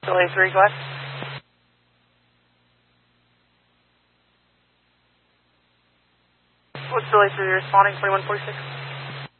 Delay 3, go ahead. What's delay 3 responding, 2146?